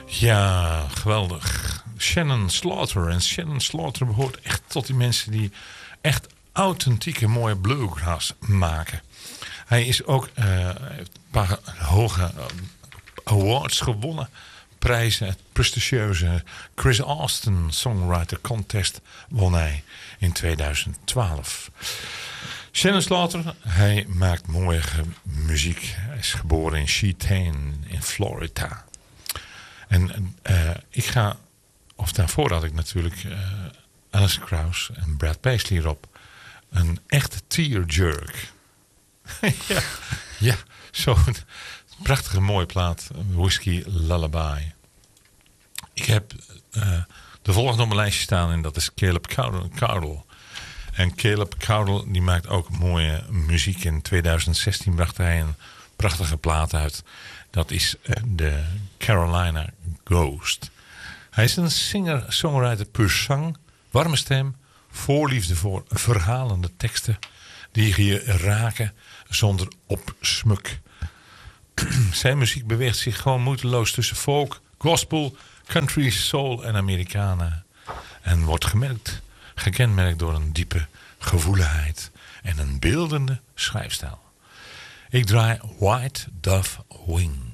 Ja, geweldig. Shannon Slaughter. En Shannon Slaughter behoort echt tot die mensen die echt authentieke mooie bluegrass maken. Hij is ook heeft een paar hoge awards gewonnen. Prijzen. Het prestigieuze Chris Austin Songwriter Contest won hij in 2012. Shannon Slaughter, hij maakt mooie muziek. Hij is geboren in Cheyenne in Florida. En ik ga, of daarvoor had ik natuurlijk Alice Krauss en Brad Paisley erop. Een echte tearjerk. ja, zo'n prachtige mooie plaat. Whiskey Lullaby. Ik heb de volgende op mijn lijstje staan en dat is Caleb Cowdell. En Caleb Cowdell die maakt ook mooie muziek. In 2016 bracht hij een prachtige plaat uit. Dat is de Carolina Ghost. Hij is een singer-songwriter pur sang. Warme stem. Voorliefde voor verhalende teksten. Die je raken zonder opsmuk. Zijn muziek beweegt zich gewoon moeiteloos tussen folk, gospel, country, soul en Americana. En wordt gekenmerkt door een diepe gevoeligheid en een beeldende schrijfstijl. Ik draai White Dove Wing.